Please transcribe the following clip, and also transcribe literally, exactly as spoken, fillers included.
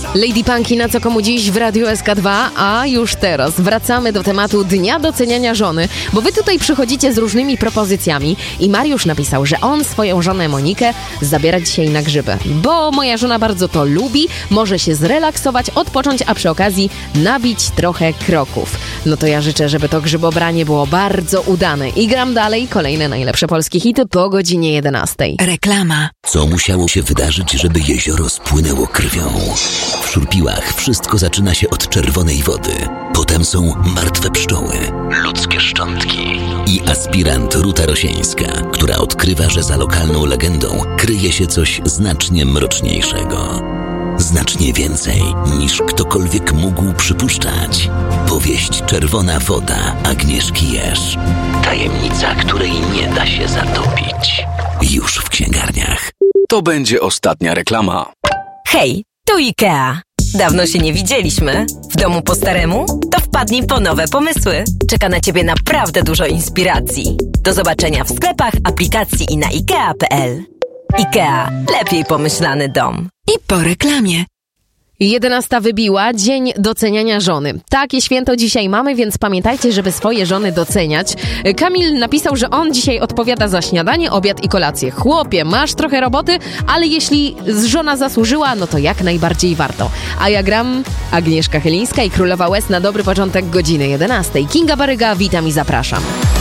Lady Punky, na co komu dziś w Radiu S K dwa, a już teraz wracamy do tematu Dnia Doceniania Żony, bo wy tutaj przychodzicie z różnymi propozycjami i Mariusz napisał, że on swoją żonę Monikę zabiera dzisiaj na grzyby, bo moja żona bardzo to lubi, może się zrelaksować, odpocząć, a przy okazji nabić trochę kroków. No to ja życzę, żeby to grzybobranie było bardzo udane i gram dalej kolejne najlepsze polskie hity po godzinie jedenastej. Reklama. Co musiało się wydarzyć, żeby jezioro spłynęło krwią? W Szurpiłach wszystko zaczyna się od czerwonej wody. Potem są martwe pszczoły, ludzkie szczątki i aspirant Ruta Rosieńska, która odkrywa, że za lokalną legendą kryje się coś znacznie mroczniejszego. Znacznie więcej niż ktokolwiek mógł przypuszczać. Powieść Czerwona woda Agnieszki Jerz. Tajemnica, której nie da się zatopić. Już w księgarniach. To będzie ostatnia reklama. Hej, tu IKEA. Dawno się nie widzieliśmy. W domu po staremu? To wpadnij po nowe pomysły. Czeka na Ciebie naprawdę dużo inspiracji. Do zobaczenia w sklepach, aplikacji i na ikea kropka p l. IKEA. Lepiej pomyślany dom. I po reklamie. jedenasta wybiła, dzień doceniania żony. Takie święto dzisiaj mamy, więc pamiętajcie, żeby swoje żony doceniać. Kamil napisał, że on dzisiaj odpowiada za śniadanie, obiad i kolację. Chłopie, masz trochę roboty, ale jeśli żona zasłużyła, no to jak najbardziej warto. A ja gram Agnieszka Chylińska i Królowa Łez na dobry początek godziny jedenastej. Kinga Baryga, witam i zapraszam.